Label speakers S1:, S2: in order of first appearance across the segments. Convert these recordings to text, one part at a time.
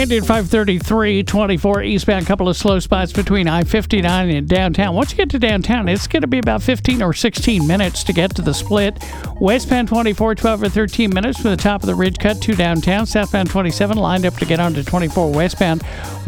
S1: Ending 533, 24 eastbound, couple of slow spots between I-59 and downtown. Once you get to downtown, it's going to be about 15 or 16 minutes to get to the split. Westbound 24, 12 or 13 minutes from the top of the ridge cut to downtown. Southbound 27 lined up to get onto 24 westbound.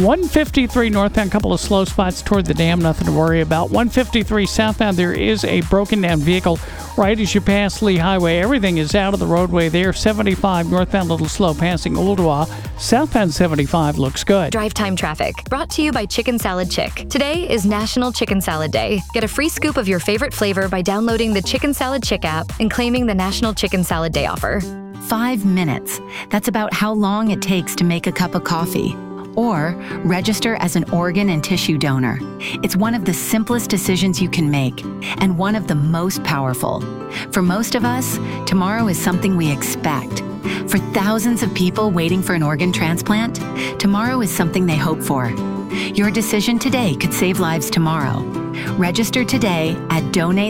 S1: 153 northbound, couple of slow spots toward the dam, nothing to worry about. 153 southbound, there is a broken down vehicle right as you pass Lee Highway. Everything is out of the roadway there. 75 northbound, little slow passing Ooltewah. Southbound 75 looks good.
S2: Drive time traffic brought to you by Chicken Salad Chick. Today is National Chicken Salad Day. Get a free scoop of your favorite flavor by downloading the Chicken Salad Chick app and claiming the National Chicken Salad Day offer.
S3: 5 minutes. That's about how long it takes to make a cup of coffee. Or register as an organ and tissue donor. It's one of the simplest decisions you can make and one of the most powerful. For most of us, tomorrow is something we expect. For thousands of people waiting for an organ transplant, tomorrow is something they hope for. Your decision today could save lives tomorrow. Register today at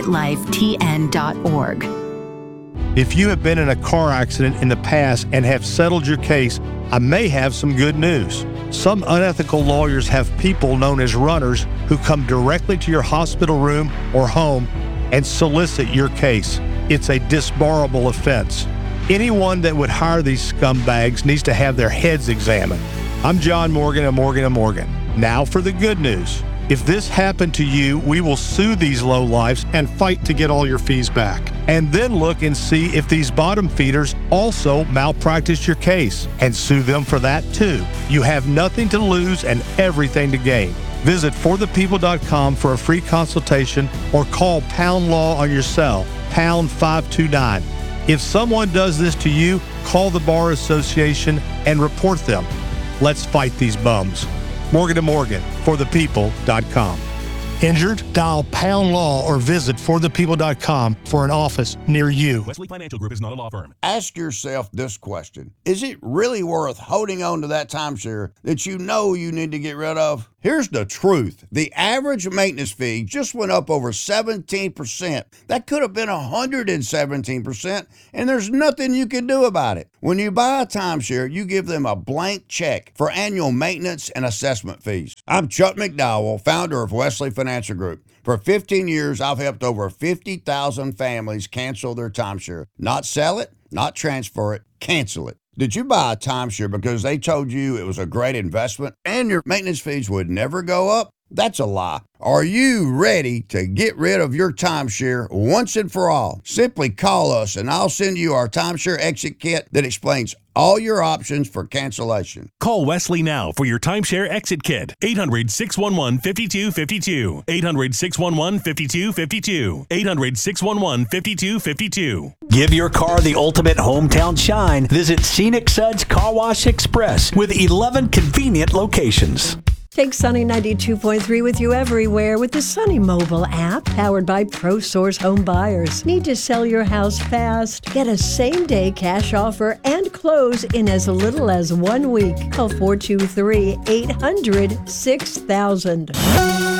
S3: donatelifetn.org.
S4: If you have been in a car accident in the past and have settled your case, I may have some good news. Some unethical lawyers have people known as runners who come directly to your hospital room or home and solicit your case. It's a disbarable offense. Anyone that would hire these scumbags needs to have their heads examined. I'm John Morgan of Morgan & Morgan. Now for the good news. If this happened to you, we will sue these lowlifes and fight to get all your fees back. And then look and see if these bottom feeders also malpracticed your case and sue them for that too. You have nothing to lose and everything to gain. Visit forthepeople.com for a free consultation or call Pound Law on your cell, pound 529. If someone does this to you, call the Bar Association and report them. Let's fight these bums. Morgan & Morgan, forthepeople.com. Injured? Dial Pound Law or visit forthepeople.com for an office near you.
S5: Wesley Financial Group is not a law firm.
S6: Ask yourself this question. Is it really worth holding on to that timeshare that you know you need to get rid of? Here's the truth. The average maintenance fee just went up over 17%. That could have been 117%, and there's nothing you can do about it. When you buy a timeshare, you give them a blank check for annual maintenance and assessment fees. I'm Chuck McDowell, founder of Wesley Financial Group. For 15 years, I've helped over 50,000 families cancel their timeshare. Not sell it, not transfer it, cancel it. Did you buy a timeshare because they told you it was a great investment and your maintenance fees would never go up? That's a lie. Are you ready to get rid of your timeshare once and for all? Simply call us and I'll send you our timeshare exit kit that explains all your options for cancellation.
S5: Call Wesley now for your timeshare exit kit. 800-611-5252. 800-611-5252. 800-611-5252.
S7: Give your car the ultimate hometown shine. Visit Scenic Suds Car Wash Express with 11 convenient locations.
S8: Take Sunny 92.3 with you everywhere with the Sunny mobile app powered by ProSource Home Buyers. Need to sell your house fast? Get a same-day cash offer and close in as little as 1 week. Call 423-800-6000.